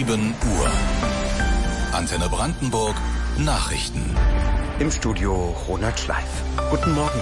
7 Uhr. Antenne Brandenburg, Nachrichten. Im Studio Ronald Schleif. Guten Morgen.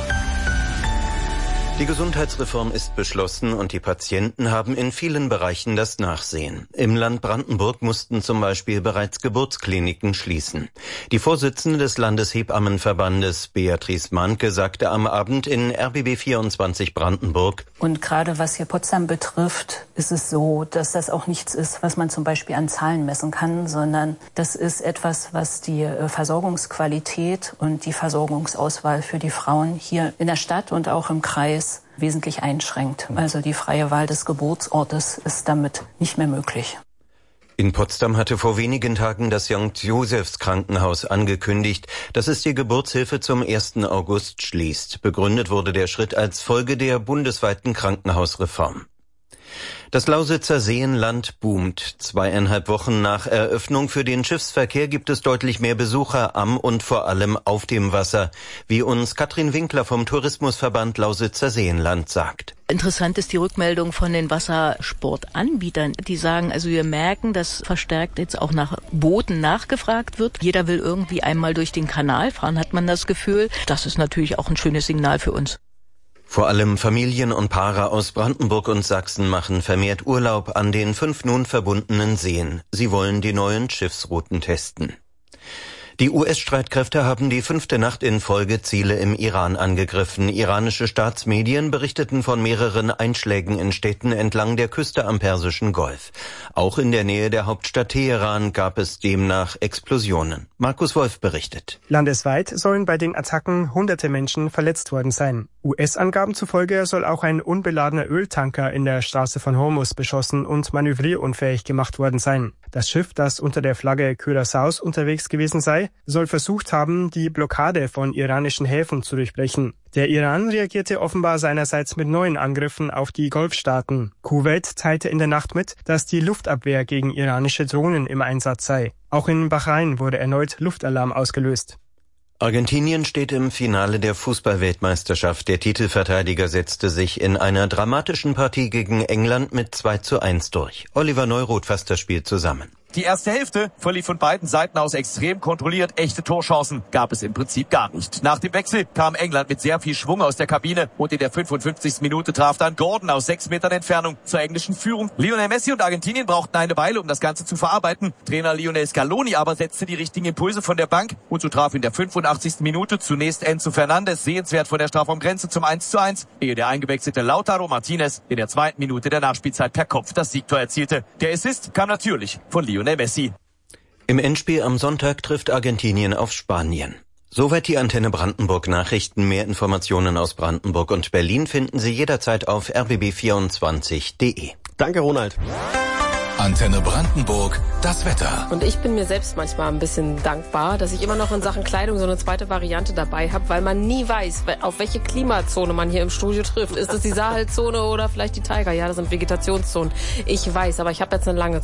Die Gesundheitsreform ist beschlossen und die Patienten haben in vielen Bereichen das Nachsehen. Im Land Brandenburg mussten zum Beispiel bereits Geburtskliniken schließen. Die Vorsitzende des Landeshebammenverbandes, Beatrice Mahnke, sagte am Abend in RBB 24 Brandenburg: Und gerade was hier Potsdam betrifft, ist es so, dass das auch nichts ist, was man zum Beispiel an Zahlen messen kann, sondern das ist etwas, was die Versorgungsqualität und die Versorgungsauswahl für die Frauen hier in der Stadt und auch im Kreis wesentlich einschränkt. Also die freie Wahl des Geburtsortes ist damit nicht mehr möglich. In Potsdam hatte vor wenigen Tagen das St. Josephs Krankenhaus angekündigt, dass es die Geburtshilfe zum 1. August schließt. Begründet wurde der Schritt als Folge der bundesweiten Krankenhausreform. Das Lausitzer Seenland boomt. 2,5 Wochen nach Eröffnung für den Schiffsverkehr gibt es deutlich mehr Besucher am und vor allem auf dem Wasser, wie uns Katrin Winkler vom Tourismusverband Lausitzer Seenland sagt. Interessant ist die Rückmeldung von den Wassersportanbietern. Die sagen, also wir merken, dass verstärkt jetzt auch nach Booten nachgefragt wird. Jeder will irgendwie einmal durch den Kanal fahren, hat man das Gefühl. Das ist natürlich auch ein schönes Signal für uns. Vor allem Familien und Paare aus Brandenburg und Sachsen machen vermehrt Urlaub an den 5 nun verbundenen Seen. Sie wollen die neuen Schiffsrouten testen. Die US-Streitkräfte haben die 5. Nacht in Folge Ziele im Iran angegriffen. Iranische Staatsmedien berichteten von mehreren Einschlägen in Städten entlang der Küste am Persischen Golf. Auch in der Nähe der Hauptstadt Teheran gab es demnach Explosionen. Markus Wolf berichtet. Landesweit sollen bei den Attacken hunderte Menschen verletzt worden sein. US-Angaben zufolge soll auch ein unbeladener Öltanker in der Straße von Hormuz beschossen und manövrierunfähig gemacht worden sein. Das Schiff, das unter der Flagge Curaçaos unterwegs gewesen sei, soll versucht haben, die Blockade von iranischen Häfen zu durchbrechen. Der Iran reagierte offenbar seinerseits mit neuen Angriffen auf die Golfstaaten. Kuwait teilte in der Nacht mit, dass die Luftabwehr gegen iranische Drohnen im Einsatz sei. Auch in Bahrain wurde erneut Luftalarm ausgelöst. Argentinien steht im Finale der Fußball-Weltmeisterschaft. Der Titelverteidiger setzte sich in einer dramatischen Partie gegen England mit 2:1 durch. Oliver Neuroth fasst das Spiel zusammen. Die erste Hälfte verlief von beiden Seiten aus extrem kontrolliert. Echte Torchancen gab es im Prinzip gar nicht. Nach dem Wechsel kam England mit sehr viel Schwung aus der Kabine und in der 55. Minute traf dann Gordon aus 6 Metern Entfernung zur englischen Führung. Lionel Messi und Argentinien brauchten eine Weile, um das Ganze zu verarbeiten. Trainer Lionel Scaloni aber setzte die richtigen Impulse von der Bank und so traf in der 85. Minute zunächst Enzo Fernandes sehenswert von der Strafraumgrenze zum 1:1, ehe der eingewechselte Lautaro Martinez in der 2. Minute der Nachspielzeit per Kopf das Siegtor erzielte. Der Assist kam natürlich von Lionel Messi. Im Endspiel am Sonntag trifft Argentinien auf Spanien. Soweit die Antenne Brandenburg Nachrichten. Mehr Informationen aus Brandenburg und Berlin finden Sie jederzeit auf rbb24.de. Danke, Ronald. Antenne Brandenburg, das Wetter. Und ich bin mir selbst manchmal ein bisschen dankbar, dass ich immer noch in Sachen Kleidung so eine zweite Variante dabei habe, weil man nie weiß, auf welche Klimazone man hier im Studio trifft. Ist es die Sahelzone oder vielleicht die Tiger? Ja, das sind Vegetationszonen. Ich weiß, aber ich habe jetzt eine lange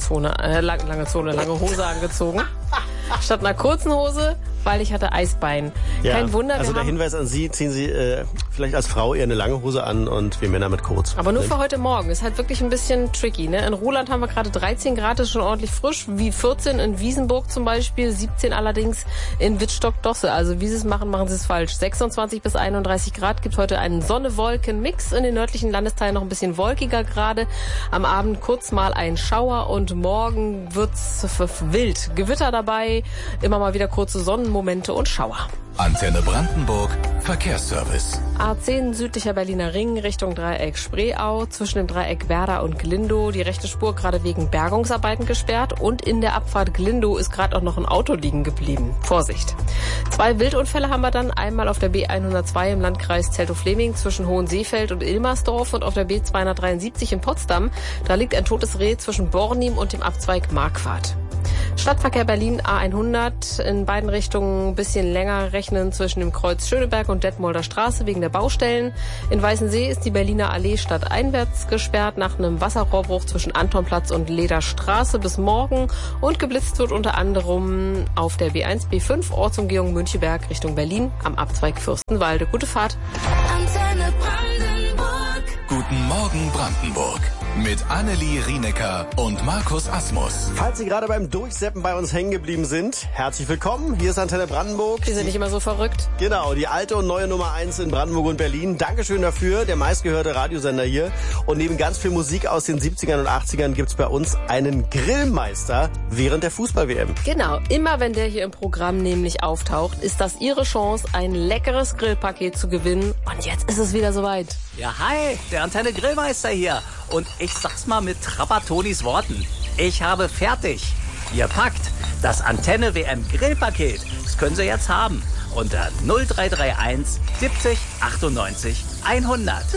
Hose angezogen. Statt einer kurzen Hose, weil ich hatte Eisbein. Ja, kein Wunder. Also der Hinweis an Sie, ziehen Sie vielleicht als Frau eher eine lange Hose an und wir Männer mit kurz. Aber nur für heute Morgen. Ist halt wirklich ein bisschen tricky, ne? In Ruhland haben wir gerade 13 Grad, ist schon ordentlich frisch. Wie 14 in Wiesenburg zum Beispiel, 17 allerdings in Wittstock-Dosse. Also wie Sie es machen, machen Sie es falsch. 26 bis 31 Grad, gibt heute einen Sonne-Wolken-Mix. In den nördlichen Landesteilen noch ein bisschen wolkiger gerade. Am Abend kurz mal ein Schauer und morgen wird's wild. Gewitter dabei, immer mal wieder kurze Sonnenmomente und Schauer. Antenne Brandenburg, Verkehrsservice. A10 südlicher Berliner Ring Richtung Dreieck Spreeau, zwischen dem Dreieck Werder und Glindow. Die rechte Spur gerade wegen Bergungsarbeiten gesperrt und in der Abfahrt Glindow ist gerade auch noch ein Auto liegen geblieben. Vorsicht. 2 Wildunfälle haben wir dann, einmal auf der B102 im Landkreis Teltow-Fleming zwischen Hohenseefeld und Ilmersdorf und auf der B273 in Potsdam. Da liegt ein totes Reh zwischen Bornim und dem Abzweig Marquardt. Stadtverkehr Berlin A100 in beiden Richtungen ein bisschen länger rechnen zwischen dem Kreuz Schöneberg und Detmolder Straße wegen der Baustellen. In Weißensee ist die Berliner Allee stadteinwärts gesperrt nach einem Wasserrohrbruch zwischen Antonplatz und Lederstraße bis morgen und geblitzt wird unter anderem auf der B1 B5 Ortsumgehung Müncheberg Richtung Berlin am Abzweig Fürstenwalde. Gute Fahrt. Guten Guten Morgen Brandenburg mit Annelie Rienecker und Markus Asmus. Falls Sie gerade beim Durchseppen bei uns hängen geblieben sind, herzlich willkommen. Hier ist Antenne Brandenburg. Wir sind nicht immer so verrückt. Genau, die alte und neue Nummer 1 in Brandenburg und Berlin. Dankeschön dafür, der meistgehörte Radiosender hier. Und neben ganz viel Musik aus den 70ern und 80ern gibt's bei uns einen Grillmeister während der Fußball-WM. Genau, immer wenn der hier im Programm nämlich auftaucht, ist das Ihre Chance, ein leckeres Grillpaket zu gewinnen. Und jetzt ist es wieder soweit. Ja, hi, der Antenne Grillmeister hier. Und ich sag's mal mit Trappatonis Worten. Ich habe fertig. Ihr packt das Antenne WM Grillpaket. Das können Sie jetzt haben. Unter 0331 70 98 100.